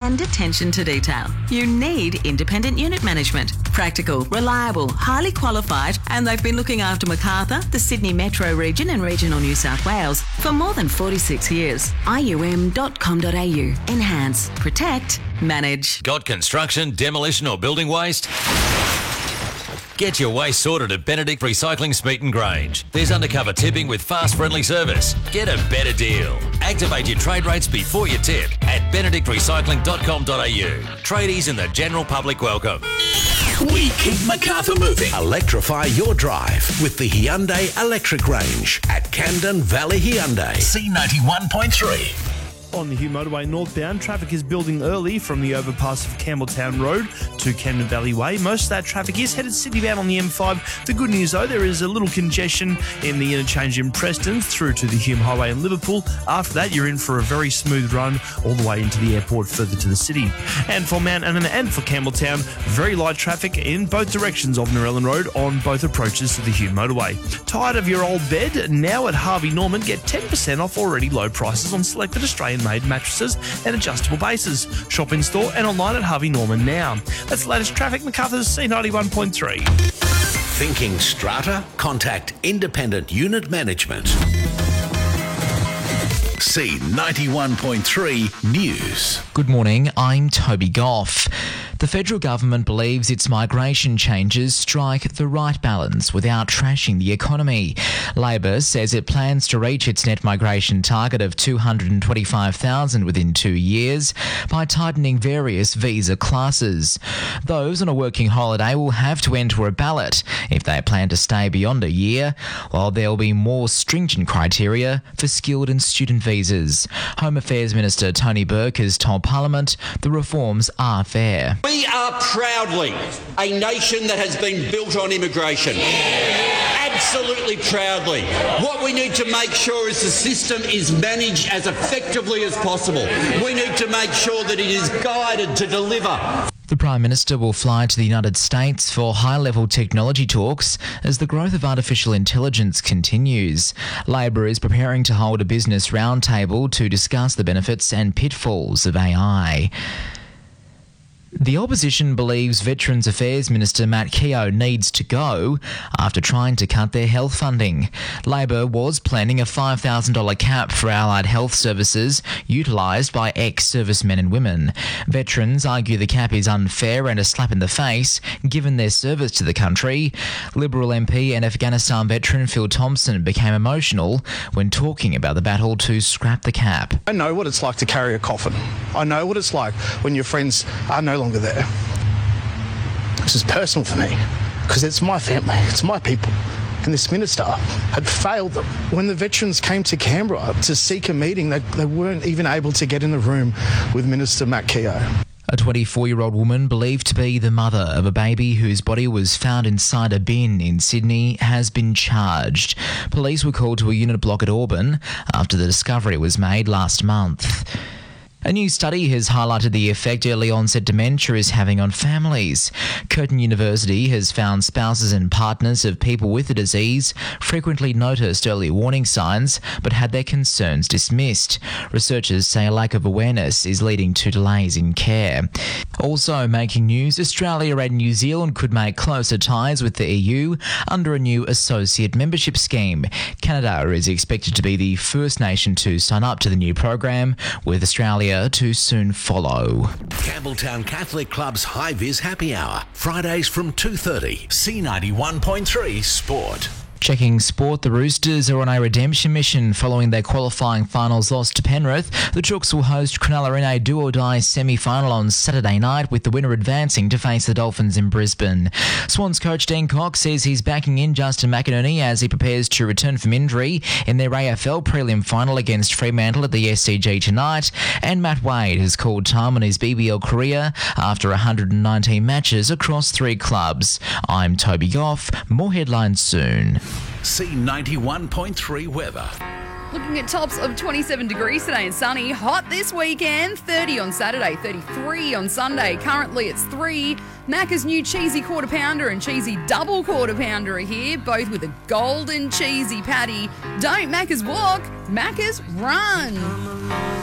and attention to detail. You need independent unit management. Practical, reliable, highly qualified, and they've been looking after Macarthur, the Sydney Metro region and regional New South Wales for more than 46 years. IUM.com.au. Enhance, protect, manage. Got construction, demolition or building waste? Get your waste sorted at Benedict Recycling Smeaton Grange. There's undercover tipping with fast friendly service. Get a better deal. Activate your trade rates before you tip at benedictrecycling.com.au. Tradies and the general public welcome. We keep Macarthur moving. Electrify your drive with the Hyundai Electric Range at Camden Valley Hyundai. C91.3. On the Hugh Motorway northbound, traffic is building early from the overpass of Campbelltown Road to Camden Valley Way. Most of that traffic is headed Sydney-bound on the M5. The good news, though, there is a little congestion in the interchange in Preston through to the Hume Highway in Liverpool. After that, you're in for a very smooth run all the way into the airport further to the city. And for Mount Annan and for Campbelltown, very light traffic in both directions of Narellan Road on both approaches to the Hume Motorway. Tired of your old bed? Now at Harvey Norman, get 10% off already low prices on selected Australian made mattresses and adjustable bases. Shop in store and online at Harvey Norman now. That's the latest traffic. Macarthur's C91.3. Thinking strata? Contact Independent Unit Management. C91.3 News. Good morning, I'm Toby Goff. The federal government believes its migration changes strike the right balance without trashing the economy. Labor says it plans to reach its net migration target of 225,000 within 2 years by tightening various visa classes. Those on a working holiday will have to enter a ballot if they plan to stay beyond a year, while there will be more stringent criteria for skilled and student visas. Home Affairs Minister Tony Burke has told Parliament the reforms are fair. We are proudly a nation that has been built on immigration. Absolutely proudly. What we need to make sure is the system is managed as effectively as possible. We need to make sure that it is guided to deliver. The Prime Minister will fly to the United States for high-level technology talks as the growth of artificial intelligence continues. Labor is preparing to hold a business roundtable to discuss the benefits and pitfalls of AI. The opposition believes Veterans Affairs Minister Matt Keogh needs to go after trying to cut their health funding. Labor was planning a $5,000 cap for allied health services utilised by ex-servicemen and women. Veterans argue the cap is unfair and a slap in the face given their service to the country. Liberal MP and Afghanistan veteran Phil Thompson became emotional when talking about the battle to scrap the cap. I know what it's like to carry a coffin. I know what it's like when your friends are no longer there. This is personal for me because it's my family, it's my people. And this minister had failed them. When the veterans came to Canberra to seek a meeting, they weren't even able to get in the room with Minister Matt Keogh. A 24-year-old woman believed to be the mother of a baby whose body was found inside a bin in Sydney has been charged. Police were called to a unit block at Auburn after the discovery was made last month. A new study has highlighted the effect early onset dementia is having on families. Curtin University has found spouses and partners of people with the disease frequently noticed early warning signs but had their concerns dismissed. Researchers say a lack of awareness is leading to delays in care. Also making news, Australia and New Zealand could make closer ties with the EU under a new associate membership scheme. Canada is expected to be the first nation to sign up to the new program, with Australia to soon follow. Campbelltown Catholic Club's High Vis Happy Hour, Fridays from 2:30. C91.3 Sport. Checking sport, the Roosters are on a redemption mission following their qualifying finals loss to Penrith. The Chooks will host Cronulla in a do-or-die semi-final on Saturday night, with the winner advancing to face the Dolphins in Brisbane. Swans coach Dean Cox says he's backing in Justin McInerney as he prepares to return from injury in their AFL prelim final against Fremantle at the SCG tonight. And Matt Wade has called time on his BBL career after 119 matches across 3 clubs. I'm Toby Goff. More headlines soon. C91.3 weather. Looking at tops of 27 degrees today and sunny. Hot this weekend. 30 on Saturday, 33 on Sunday. Currently it's 3. Macca's new cheesy quarter pounder and cheesy double quarter pounder are here, both with a golden cheesy patty. Don't Macca's walk, Macca's run.